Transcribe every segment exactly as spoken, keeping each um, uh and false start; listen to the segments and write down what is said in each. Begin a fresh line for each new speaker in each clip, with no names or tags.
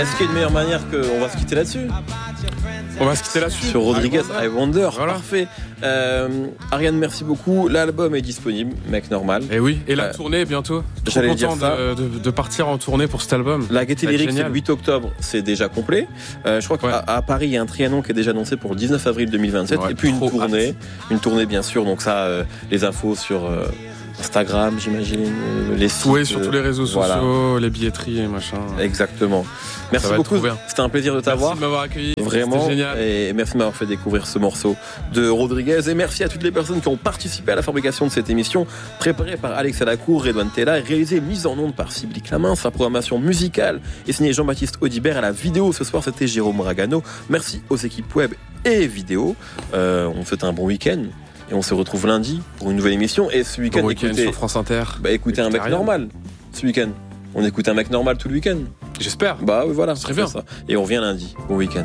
Est-ce qu'il y a une meilleure manière qu'on va se quitter là-dessus ?
On va se quitter là-dessus.
Sur Rodriguez, I Wonder.
Voilà.
Parfait. Euh, Ariane, merci beaucoup. L'album est disponible, Mec Normal.
Et oui, et la
Euh,
tournée bientôt. Trop
j'allais
content
dire ça.
de, de, de partir en tournée pour cet album.
La Gaieté
Ça va être
Lyrique, c'est
génial.
le huit octobre, c'est déjà complet. Euh, je crois
Ouais.
qu'à à Paris, il y a un Trianon qui est déjà annoncé pour le dix-neuf avril deux mille vingt-sept.
Ouais,
et puis une
trop
tournée,
hâte.
une tournée bien sûr. Donc ça, euh, les infos sur euh, Instagram, j'imagine, euh, les sites.
Oui, sur tous les réseaux
voilà.
sociaux, les billetteries et machin.
Exactement. Merci
va être
beaucoup.
trop bien.
C'était un plaisir de t'avoir.
Merci de m'avoir accueilli.
Vraiment,
C'était génial.
et merci de m'avoir fait découvrir ce morceau de Rodriguez. Et merci à toutes les personnes qui ont participé à la fabrication de cette émission, préparée par Alex Alacour, Redouane Tella, et réalisée et mise en onde par Sybille Clamins. La programmation musicale est signée Jean-Baptiste Audibert. À la vidéo ce soir, c'était Jérôme Ragano. Merci aux équipes web et vidéo. Euh, on fait un bon week-end et on se retrouve lundi pour une nouvelle émission. Et ce week-end,
Bon week-end
écoutez,
sur France Inter.
bah, écoutez un mec
Végétarien.
normal. Ce week-end, on écoute un mec normal tout le week-end.
J'espère.
Bah oui, voilà,
Ce serait
on fait
bien.
ça. Et on revient lundi. Bon week-end.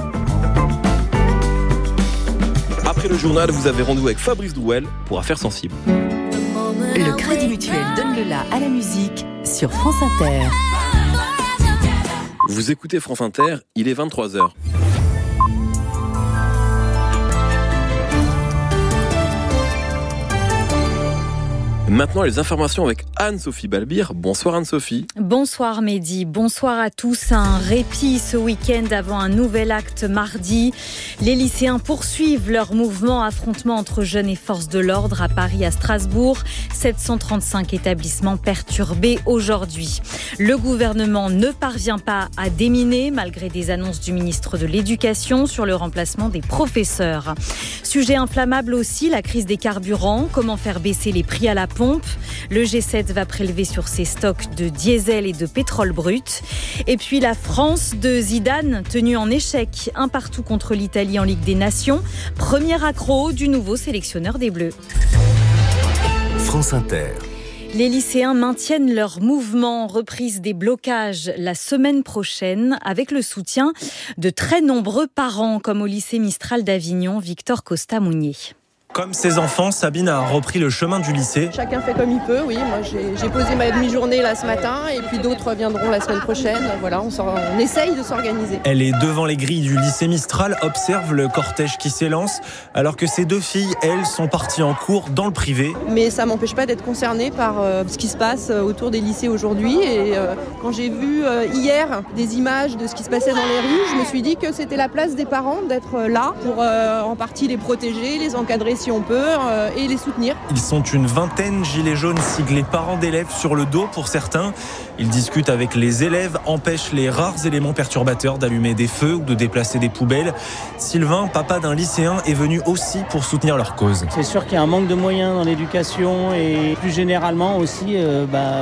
Après le journal, vous avez rendez-vous avec Fabrice Drouel pour Affaires sensibles.
Le Crédit Mutuel donne le la à la musique sur France Inter.
Vous écoutez France Inter, il est vingt-trois heures. Maintenant, les informations avec Anne-Sophie Balbir. Bonsoir Anne-Sophie.
Bonsoir Mehdi, bonsoir à tous. Un répit ce week-end avant un nouvel acte mardi. Les lycéens poursuivent leur mouvement affrontement entre jeunes et forces de l'ordre à Paris, à Strasbourg. sept cent trente-cinq établissements perturbés aujourd'hui. Le gouvernement ne parvient pas à déminer malgré des annonces du ministre de l'Éducation sur le remplacement des professeurs. Sujet inflammable aussi, la crise des carburants. Comment faire baisser les prix à la pompe ? Le G sept va prélever sur ses stocks de diesel et de pétrole brut. Et puis la France de Zidane, tenue en échec, un partout contre l'Italie en Ligue des Nations. Premier accro du nouveau sélectionneur des Bleus.
France Inter.
Les lycéens maintiennent leur mouvement, reprise des blocages la semaine prochaine avec le soutien de très nombreux parents comme au lycée Mistral d'Avignon, Victor Costa-Mounier.
Comme ses enfants, Sabine a repris le chemin du lycée.
Chacun fait comme il peut, oui. Moi, j'ai, j'ai posé ma demi-journée là ce matin et puis d'autres viendront la semaine prochaine. Voilà, on, on essaye de s'organiser.
Elle est devant les grilles du lycée Mistral, observe le cortège qui s'élance, alors que ses deux filles, elles, sont parties en cours dans le privé.
Mais ça m'empêche pas d'être concernée par euh, ce qui se passe autour des lycées aujourd'hui. Et euh, quand j'ai vu euh, hier des images de ce qui se passait dans les rues, je me suis dit que c'était la place des parents d'être là pour euh, en partie les protéger, les encadrer si on peut euh, et les soutenir.
Ils sont une vingtaine, gilets jaunes siglés parents d'élèves sur le dos pour certains. Ils discutent avec les élèves, empêchent les rares éléments perturbateurs d'allumer des feux ou de déplacer des poubelles. Sylvain, papa d'un lycéen, est venu aussi pour soutenir leur cause.
C'est sûr qu'il y a un manque de moyens dans l'éducation et plus généralement aussi euh, bah,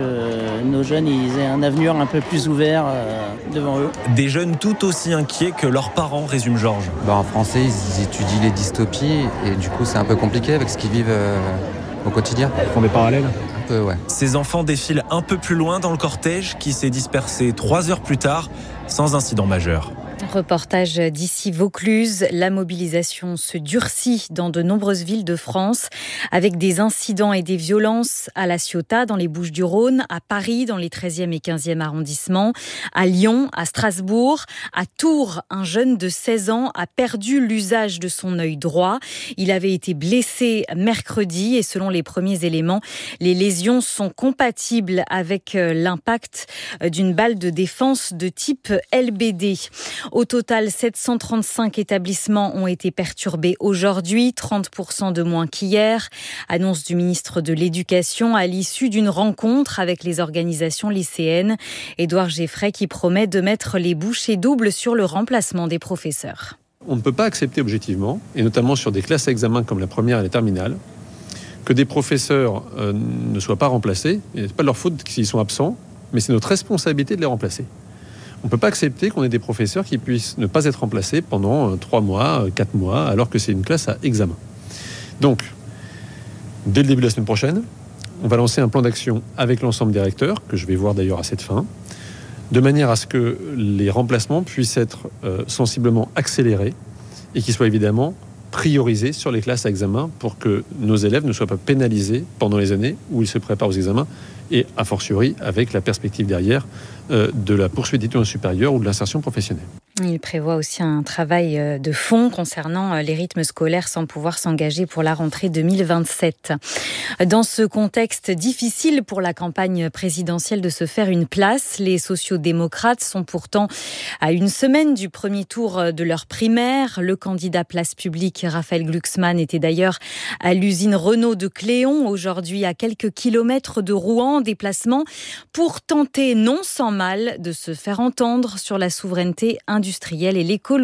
que nos jeunes ils aient un avenir un peu plus ouvert euh, devant eux.
Des jeunes tout aussi inquiets que leurs parents, résume Georges.
Bah, en français, ils étudient les dystopies et du coup, c'est un peu compliqué avec ce qu'ils vivent euh, au quotidien.
Ils font des parallèles ?
Un peu, ouais.
Ces enfants défilent un peu plus loin dans le cortège qui s'est dispersé trois heures plus tard sans incident majeur.
Reportage d'ici Vaucluse. La mobilisation se durcit dans de nombreuses villes de France avec des incidents et des violences à La Ciotat, dans les Bouches-du-Rhône, à Paris, dans les treizième et quinzième arrondissements, à Lyon, à Strasbourg, à Tours. Un jeune de seize ans a perdu l'usage de son œil droit. Il avait été blessé mercredi et selon les premiers éléments, les lésions sont compatibles avec l'impact d'une balle de défense de type L B D. Au total, sept cent trente-cinq établissements ont été perturbés aujourd'hui, trente pour cent de moins qu'hier. Annonce du ministre de l'Éducation à l'issue d'une rencontre avec les organisations lycéennes. Édouard Geffray qui promet de mettre les bouchées doubles sur le remplacement des professeurs.
On ne peut pas accepter objectivement, et notamment sur des classes à examen comme la première et la terminale, que des professeurs euh, ne soient pas remplacés. Ce n'est pas de leur faute s'ils sont absents, mais c'est notre responsabilité de les remplacer. On ne peut pas accepter qu'on ait des professeurs qui puissent ne pas être remplacés pendant trois mois, quatre mois, alors que c'est une classe à examen. Donc, dès le début de la semaine prochaine, on va lancer un plan d'action avec l'ensemble des recteurs, que je vais voir d'ailleurs à cette fin, de manière à ce que les remplacements puissent être euh, sensiblement accélérés et qu'ils soient évidemment priorisés sur les classes à examen pour que nos élèves ne soient pas pénalisés pendant les années où ils se préparent aux examens et a fortiori avec la perspective derrière euh, de la poursuite d'études supérieures ou de l'insertion professionnelle.
Il prévoit aussi un travail de fond concernant les rythmes scolaires sans pouvoir s'engager pour la rentrée deux mille vingt-sept. Dans ce contexte difficile pour la campagne présidentielle de se faire une place, les sociaux-démocrates sont pourtant à une semaine du premier tour de leur primaire. Le candidat Place Publique, Raphaël Glucksmann, était d'ailleurs à l'usine Renault de Cléon, aujourd'hui à quelques kilomètres de Rouen, en déplacement pour tenter, non sans mal, de se faire entendre sur la souveraineté industrielle et l'écologie.